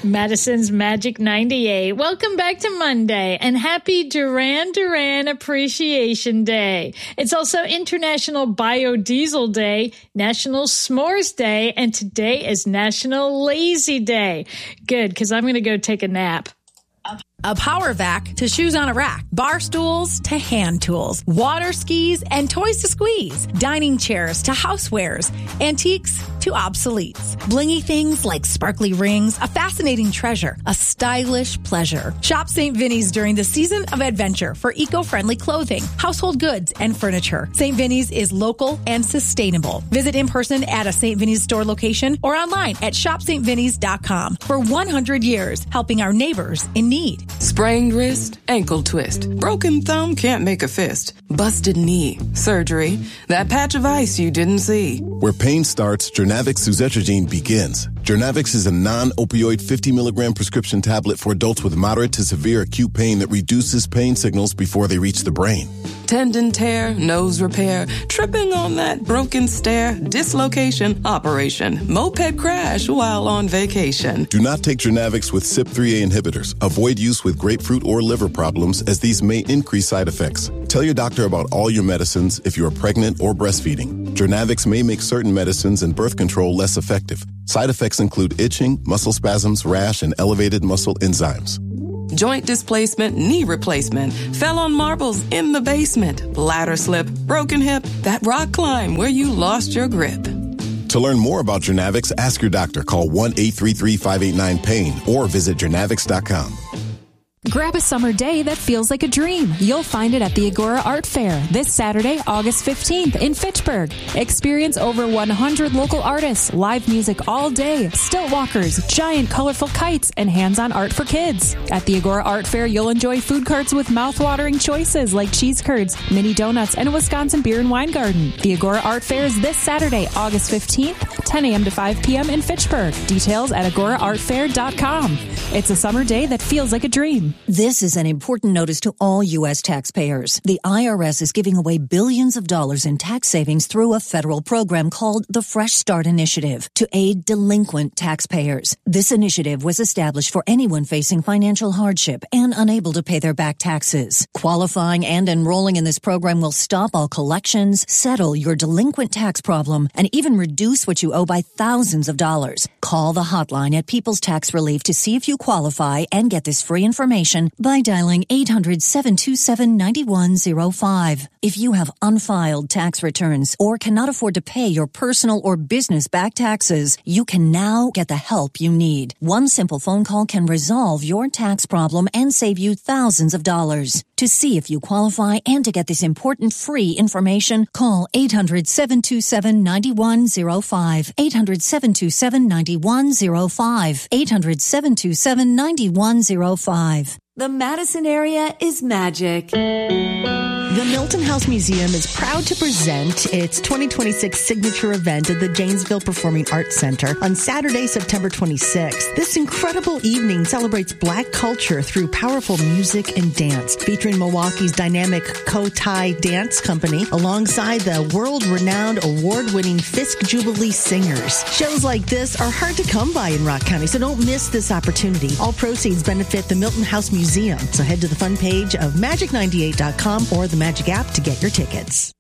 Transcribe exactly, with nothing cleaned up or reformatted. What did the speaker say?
Madison's Magic ninety-eight. Welcome back to Monday and happy Duran Duran Appreciation Day. It's also International Biodiesel Day, National S'mores Day, and today is National Lazy Day. Good, because I'm going to go take a nap. A power vac to shoes on a rack, bar stools to hand tools, water skis and toys to squeeze, dining chairs to housewares, antiques to obsoletes, blingy things like sparkly rings, a fascinating treasure, a stylish pleasure. Shop Saint Vinny's during the season of adventure for eco-friendly clothing, household goods, and furniture. Saint Vinny's is local and sustainable. Visit in person at a Saint Vinny's store location or online at shop st vinny's dot com. For one hundred years, helping our neighbors in need. Sprained wrist, ankle twist, broken thumb, can't make a fist, busted knee, surgery, that patch of ice you didn't see. Where pain starts, Jernavix suzetrigine begins. Jernavix is a non-opioid fifty milligram prescription tablet for adults with moderate to severe acute pain that reduces pain signals before they reach the brain. Tendon tear, nose repair, tripping on that broken stair, dislocation, operation, moped crash while on vacation. Do not take Jernavix with C Y P three A inhibitors. Avoid use with grapefruit or liver problems as these may increase side effects. Tell your doctor about all your medicines if you are pregnant or breastfeeding. Jernavix may make certain medicines and birth control less effective. Side effects include itching, muscle spasms, rash, and elevated muscle enzymes. Joint displacement, knee replacement, fell on marbles in the basement, ladder slip, broken hip, that rock climb where you lost your grip. To learn more about Jernavix, ask your doctor. Call one eight three three, five eight nine, pain or visit jernavix dot com. Grab a summer day that feels like a dream. You'll find it at the Agora Art Fair this Saturday, August fifteenth in Fitchburg. Experience over one hundred local artists, live music all day, stilt walkers, giant colorful kites, and hands-on art for kids. At the Agora Art Fair, you'll enjoy food carts with mouth-watering choices like cheese curds, mini donuts, and a Wisconsin beer and wine garden. The Agora Art Fair is this Saturday, August fifteenth, ten a.m. to five p.m. in Fitchburg. Details at agora art fair dot com. It's a summer day that feels like a dream. This is an important notice to all U S taxpayers. The I R S is giving away billions of dollars in tax savings through a federal program called the Fresh Start Initiative to aid delinquent taxpayers. This initiative was established for anyone facing financial hardship and unable to pay their back taxes. Qualifying and enrolling in this program will stop all collections, settle your delinquent tax problem, and even reduce what you owe by thousands of dollars. Call the hotline at People's Tax Relief to see if you qualify and get this free information by dialing eight hundred, seven two seven, nine one zero five. If you have unfiled tax returns or cannot afford to pay your personal or business back taxes, you can now get the help you need. One simple phone call can resolve your tax problem and save you thousands of dollars. To see if you qualify and to get this important free information, call eight hundred, seven two seven, nine one zero five. eight hundred, seven two seven, nine one zero five. eight hundred, seven two seven, nine one zero five. The Madison area is magic. The Milton House Museum is proud to present its twenty twenty-six signature event at the Janesville Performing Arts Center on Saturday, September twenty-sixth. This incredible evening celebrates Black culture through powerful music and dance, featuring Milwaukee's dynamic Kotai Dance Company alongside the world-renowned award-winning Fisk Jubilee singers. Shows like this are hard to come by in Rock County, so don't miss this opportunity. All proceeds benefit the Milton House Museum. So head to the fun page of magic ninety-eight dot com or the Magic app to get your tickets.